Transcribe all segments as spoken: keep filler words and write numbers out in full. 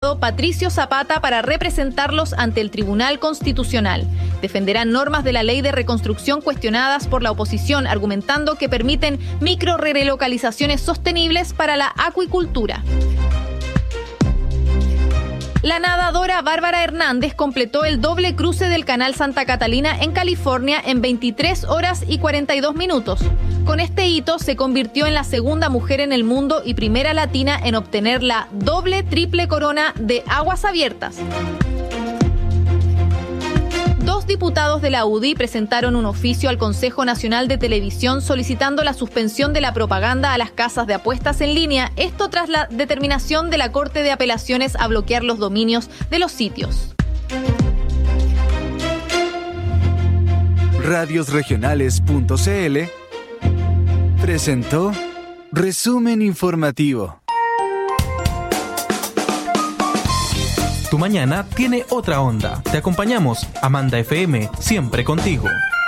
abogado Patricio Zapata para representarlos ante el Tribunal Constitucional. Defenderán normas de la ley de reconstrucción cuestionadas por la oposición, argumentando que permiten micro relocalizaciones sostenibles para la acuicultura. La nadadora Bárbara Hernández completó el doble cruce del Canal Santa Catalina en California en veintitrés horas y cuarenta y dos minutos. Con este hito se convirtió en la segunda mujer en el mundo y primera latina en obtener la doble triple corona de aguas abiertas. Dos diputados de la U D I presentaron un oficio al Consejo Nacional de Televisión solicitando la suspensión de la propaganda a las casas de apuestas en línea, esto tras la determinación de la Corte de Apelaciones a bloquear los dominios de los sitios. radios regionales punto c l presentó Resumen Informativo. Tu mañana tiene otra onda. Te acompañamos, Amanda F M, siempre contigo.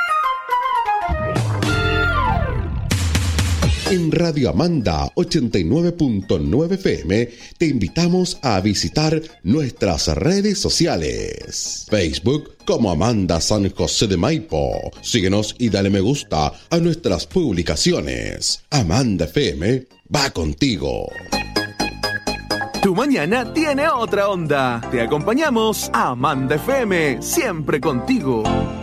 En Radio Amanda ochenta y nueve punto nueve F M te invitamos a visitar nuestras redes sociales. Facebook como Amanda San José de Maipo. Síguenos y dale me gusta a nuestras publicaciones. Amanda F M va contigo. Tu mañana tiene otra onda. Te acompañamos, Amanda F M, siempre contigo.